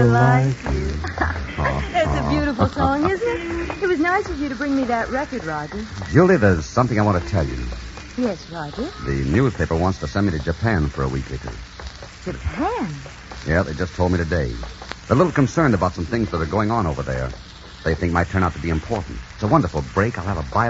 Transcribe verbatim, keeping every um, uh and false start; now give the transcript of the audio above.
like you. Oh. That's a beautiful song, isn't it? It was nice of you to bring me that record, Roger. Julie, there's something I want to tell you. Yes, Roger. The newspaper wants to send me to Japan for a week or two. Japan? Yeah, they just told me today. They're a little concerned about some things that are going on over there. They think might turn out to be important. It's a wonderful break. I'll have a Bible